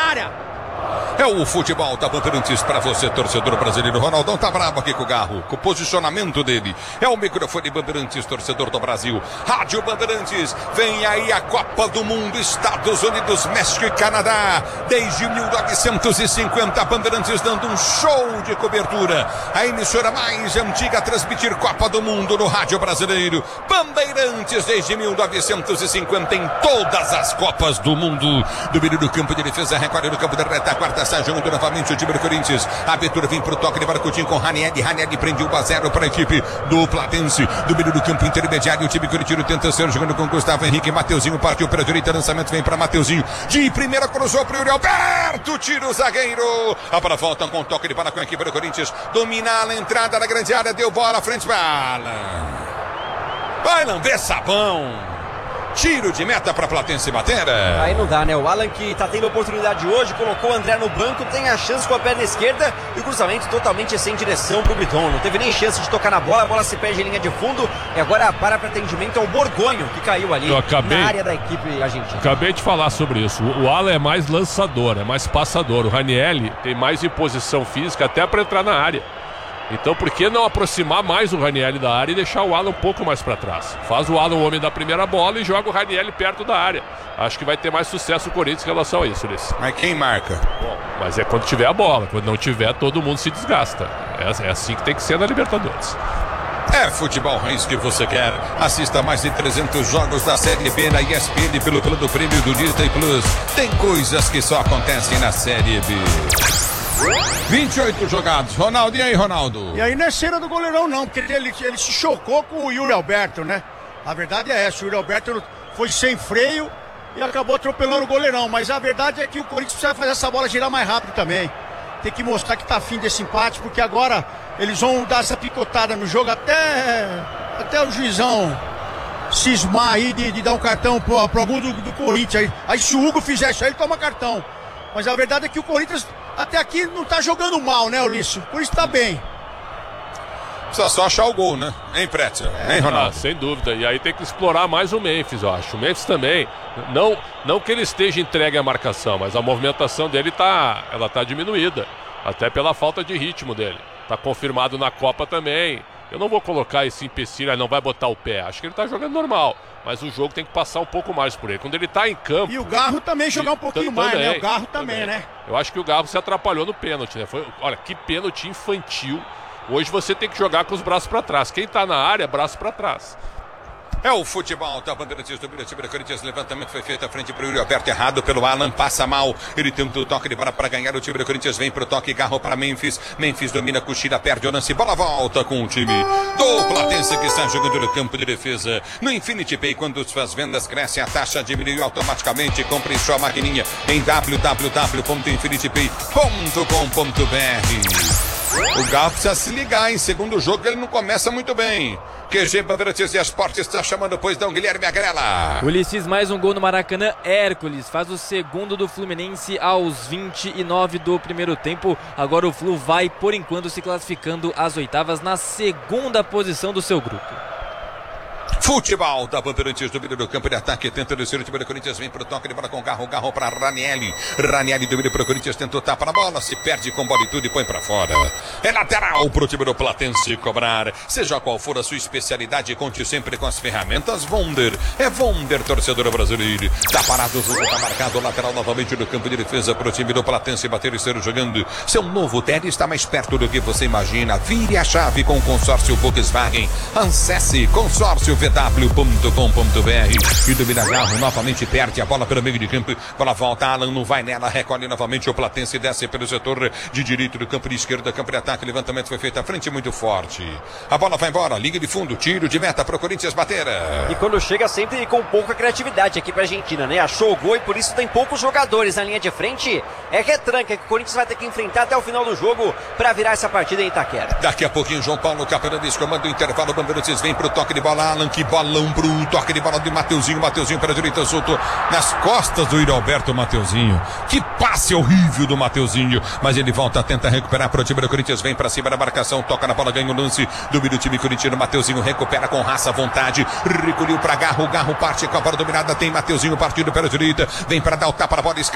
área. É o futebol da Bandeirantes para você, torcedor brasileiro. Ronaldão tá bravo aqui com o Garro, com o posicionamento dele. É o microfone Bandeirantes, torcedor do Brasil. Rádio Bandeirantes, vem aí a Copa do Mundo, Estados Unidos, México e Canadá. Desde 1950, Bandeirantes dando um show de cobertura. A emissora mais antiga a transmitir Copa do Mundo no rádio brasileiro. Bandeirantes desde 1950 em todas as Copas do Mundo. Do meio do campo de defesa, recolhe no campo da retaguarda, está jogando novamente o time do Corinthians. A abertura vem pro toque de Baracutinho com Ranieri. Ranieri prende 1-0 para a equipe do Platense. Do meio do campo intermediário, o time corintiano tenta ser jogando com Gustavo Henrique. Mateuzinho partiu para a direita, lançamento vem para Mateuzinho. De primeira cruzou para o Yuri Alberto, tira o zagueiro. A bola volta com toque de bola com a equipe do Corinthians. Domina a entrada da grande área, deu bola, frente para Alan. Vai lamber sabão. Tiro de meta para Platense bater. Aí não dá, né? O Alan, que tá tendo oportunidade hoje, colocou o André no banco, tem a chance com a perna esquerda e o cruzamento totalmente sem direção pro Briton. Não teve nem chance de tocar na bola, a bola se perde em linha de fundo e agora para atendimento ao Borgonho, que caiu ali na área da equipe argentina. Acabei de falar sobre isso. O Alan é mais lançador, é mais passador. O Ranieri tem mais imposição física até para entrar na área. Então por que não aproximar mais o Ranieri da área e deixar o Alan um pouco mais para trás? Faz o Alan o homem da primeira bola e joga o Ranieri perto da área. Acho que vai ter mais sucesso o Corinthians em relação a isso, Ulisses. Mas quem marca? Bom, mas é quando tiver a bola. Quando não tiver, todo mundo se desgasta. É assim que tem que ser na Libertadores. É futebol raiz que você quer. Assista mais de 300 jogos da Série B na ESPN pelo plano prêmio do Disney Plus. Tem coisas que só acontecem na Série B. 28 jogados. Ronaldo, e aí, Ronaldo? E aí não é cena do goleirão não, porque ele se chocou com o Yuri Alberto, né? A verdade é essa, o Yuri Alberto foi sem freio e acabou atropelando o goleirão. Mas a verdade é que o Corinthians precisa fazer essa bola girar mais rápido também. Tem que mostrar que tá afim desse empate, porque agora eles vão dar essa picotada no jogo até o juizão cismar aí de dar um cartão pro algum do Corinthians. Aí se o Hugo fizer isso aí, ele toma cartão. Mas a verdade é que o Corinthians até aqui não tá jogando mal, né, Ulisses? Por isso tá bem. Precisa só achar o gol, né? Hein, Pretzel? Hein, Ronaldo? Sem dúvida. E aí tem que explorar mais o Memphis, eu acho. O Memphis também, não que ele esteja entregue à marcação, mas a movimentação dele tá diminuída. Até pela falta de ritmo dele. Tá confirmado na Copa também. Eu não vou colocar esse empecilho, não vai botar o pé. Acho que ele tá jogando normal. Mas o jogo tem que passar um pouco mais por ele. Quando ele tá em campo... E o Garro também jogar um pouquinho mais, né? O Garro também, né? Eu acho que o Garro se atrapalhou no pênalti, né? Olha, que pênalti infantil. Hoje você tem que jogar com os braços para trás. Quem tá na área, braço para trás. É o futebol da Bandeirantes do Corinthians. Levantamento foi feito à frente para o Yuri Alberto, errado pelo Alan, passa mal. Ele tenta o toque de bola para ganhar. O time do Corinthians vem pro toque, Garro para Memphis. Memphis domina, cochila, perde o lance. Bola volta com o time do Platense que está jogando no campo de defesa. No Infinity Pay, quando suas vendas crescem, a taxa diminui automaticamente. Compre sua maquininha em www.infinitypay.com.br. O Garro precisa se ligar, em segundo jogo ele não começa muito bem. QG Bandeirantes e Esportes está chamando, pois não, Guilherme Agrela. Ulisses, mais um gol no Maracanã. Hércules faz o segundo do Fluminense aos 29 do primeiro tempo. Agora o Flu vai, por enquanto, se classificando às oitavas na segunda posição do seu grupo. Futebol da Bandeirantes do meio do campo de ataque, tenta descer o time do Corinthians, vem pro toque de bola com Garro para Ranieri. Ranieri do meio pro Corinthians, tentou tapar a bola, se perde com bola e tudo e põe pra fora. É lateral pro time do Platense cobrar. Seja qual for a sua especialidade, conte sempre com as ferramentas Wonder. É Wonder, torcedor brasileiro. Tá parado, o jogo tá marcado, lateral novamente do campo de defesa pro time do Platense bater e ser jogando. Seu novo TED está mais perto do que você imagina. Vire a chave com o consórcio Volkswagen. Acesse consórciovw.com.br e domina Garro, novamente perde a bola pelo meio de campo, bola volta, Alan não vai nela, recolhe novamente o Platense, desce pelo setor de direito do campo de esquerda, campo de ataque, levantamento foi feito à frente, muito forte, a bola vai embora, liga de fundo, tiro de meta pro Corinthians bater. E quando chega sempre com pouca criatividade aqui pra Argentina, né? Achou o gol e por isso tem poucos jogadores na linha de frente, é retranca que o Corinthians vai ter que enfrentar até o final do jogo pra virar essa partida em Itaquera. Daqui a pouquinho João Paulo Capelanes comanda o intervalo, Bandeirantes vem pro toque de bola, Alan, que bolão pro toque de bola de Mateuzinho para a direita, soltou nas costas do Yuri Alberto. Mateuzinho, que passe horrível do Mateuzinho, mas ele volta, tenta recuperar para o time do Corinthians, vem para cima da marcação, toca na bola, ganha o lance, domina o time corintiano, Mateuzinho recupera com raça, vontade, recolheu para Garro, Garro parte com a bola dominada, tem Mateuzinho partindo para a direita, vem para dar o tapa na bola,